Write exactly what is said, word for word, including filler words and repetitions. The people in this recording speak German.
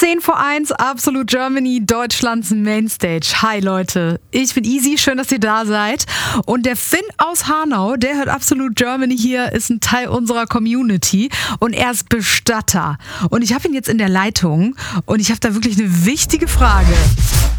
zehn vor eins, Absolute Germany, Deutschlands Mainstage. Hi Leute, ich bin Easy, schön, dass ihr da seid. Und der Finn aus Hanau, der hört Absolute Germany hier, ist ein Teil unserer Community und er ist Bestatter. Und ich habe ihn jetzt in der Leitung und ich habe da wirklich eine wichtige Frage.